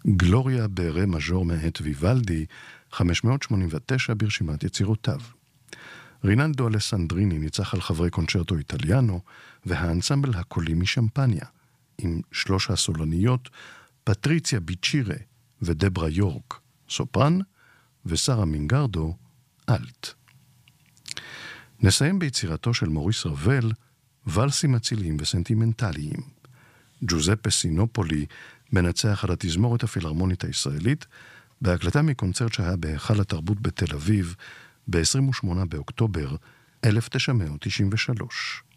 גלוריה ברה מז'ור מאת ויוולדי, 589 ברשימת יצירותיו. רינלדו אלסנדריני ניצח על חברי קונצ'רטו איטליאנו, והאנסמבל הקולי משמפניה, עם 3 הסולניות, פטריציה ביצ'ירה ודברה יורק, סופרן, ושרה מינגרדו, אלט. נסיים ביצירתו של מוריס רבל, ולסים אציליים וסנטימנטליים. ג'וזפה סינופולי מנצח על התזמורת הפילהרמונית הישראלית, בהקלטה מקונצרט שהיה בהיכל התרבות בתל אביב, ב-28 באוקטובר 1993.